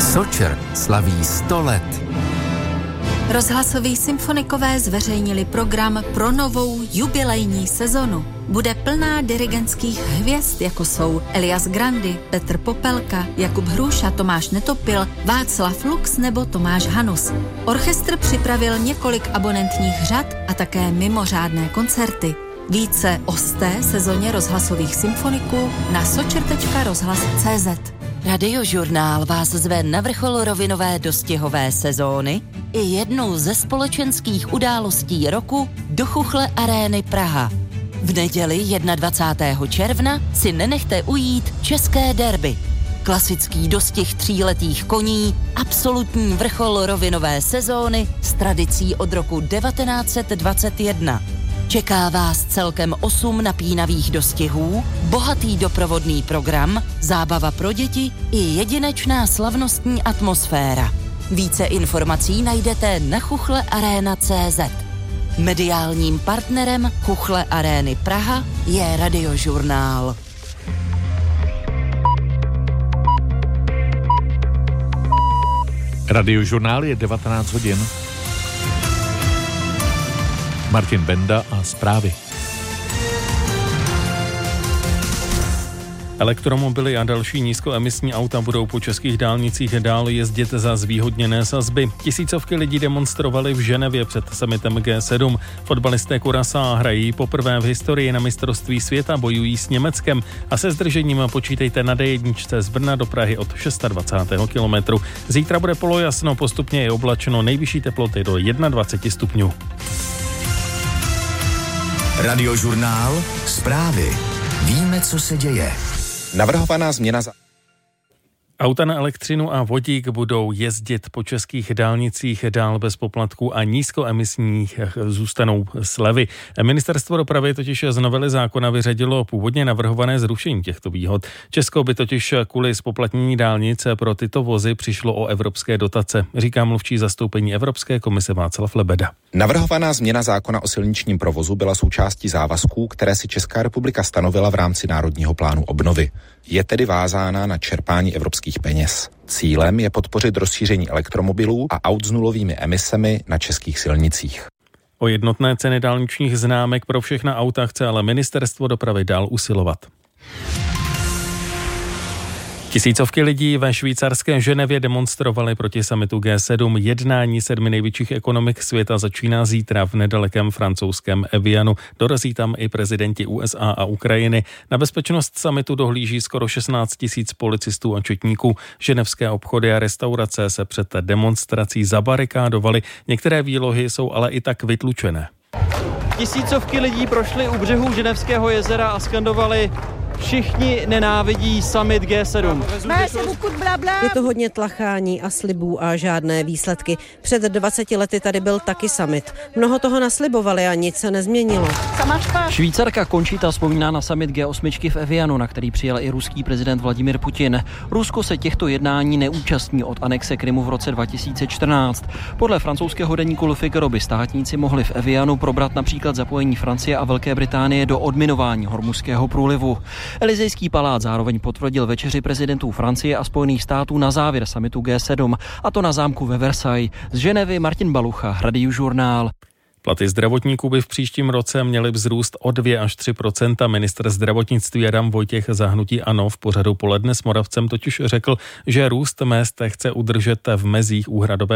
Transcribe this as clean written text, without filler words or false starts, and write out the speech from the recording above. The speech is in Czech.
Sočer slaví 100 let. Rozhlasoví symfonikové zveřejnili program pro novou jubilejní sezonu. Bude plná dirigentských hvězd, jako jsou Elias Grandi, Petr Popelka, Jakub Hruša, Tomáš Netopil, Václav Lux nebo Tomáš Hanus. Orchestr připravil několik abonentních řad a také mimořádné koncerty. Více o 100. sezóně rozhlasových symfoniků na sočer.rozhlas.cz. Radiožurnál vás zve na vrchol rovinové dostihové sezóny i jednu ze společenských událostí roku do Chuchle Arény Praha. V neděli 21. června si nenechte ujít české derby. Klasický dostih tříletých koní, absolutní vrchol rovinové sezóny s tradicí od roku 1921. Čeká vás celkem 8 napínavých dostihů, bohatý doprovodný program, zábava pro děti i jedinečná slavnostní atmosféra. Více informací najdete na chuchlearena.cz. Mediálním partnerem Chuchle Arény Praha je Radiožurnál. Radiožurnál je 19 hodin. Martin Benda a zprávy. Elektromobily a další nízkoemisní auta budou po českých dálnicích dál jezdit za zvýhodněné sazby. Tisícovky lidí demonstrovali v Ženevě před summitem G7. Fotbalisté Curaçaa hrají poprvé v historii na mistrovství světa, bojují s Německem a se zdržením počítejte na D1 z Brna do Prahy od 26. kilometru. Zítra bude polojasno, postupně je oblačno, nejvyšší teploty do 21 stupňů. Radiožurnál, zprávy. Víme, co se děje. Navrhovaná změna Auta na elektřinu a vodík budou jezdit po českých dálnicích dál bez poplatků a nízkoemisních zůstanou slevy. Ministerstvo dopravy totiž z novely zákona vyřadilo původně navrhované zrušení těchto výhod. Česko by totiž kvůli zpoplatnění dálnice pro tyto vozy přišlo o evropské dotace, říká mluvčí zastoupení Evropské komise Václav Lebeda. Navrhovaná změna zákona o silničním provozu byla součástí závazků, které si Česká republika stanovila v rámci Národního plánu obnovy. Je tedy vázána na čerpání evropských peněz. Cílem je podpořit rozšíření elektromobilů a aut s nulovými emisemi na českých silnicích. O jednotné ceny dálničních známek pro všechna auta chce ale Ministerstvo dopravy dál usilovat. Tisícovky lidí ve švýcarské Ženevě demonstrovali proti summitu G7. Jednání 7 největších ekonomik světa začíná zítra v nedalekém francouzském Evianu. Dorazí tam i prezidenti USA a Ukrajiny. Na bezpečnost summitu dohlíží skoro 16 000 policistů a četníků. Ženevské obchody a restaurace se před demonstrací zabarikádovaly. Některé výlohy jsou ale i tak vytlučené. Tisícovky lidí prošly u břehu Ženevského jezera a skandovali: všichni nenávidí summit G7. Je to hodně tlachání a slibů a žádné výsledky. Před 20 lety tady byl taky summit. Mnoho toho naslibovali a nic se nezměnilo. Švýcarka Conchita vzpomíná na summit G8 v Evianu, na který přijel i ruský prezident Vladimír Putin. Rusko se těchto jednání neúčastní od anexe Krymu v roce 2014. Podle francouzského deníku Le Figaro by státníci mohli v Evianu probrat například zapojení Francie a Velké Británie do odminování Hormuzského průlivu. Elizejský palác zároveň potvrdil večeři prezidentů Francie a Spojených států na závěr summitu G7, a to na zámku ve Versailles. Z Ženevy Martin Balucha, Radiožurnál. Platy zdravotníků by v příštím roce měly vzrůst o 2 až 3%. Ministr zdravotnictví Adam Vojtěch za hnutí ANO v pořadu Poledne s Moravcem totiž řekl, že růst mezd chce udržet v mezích úhradové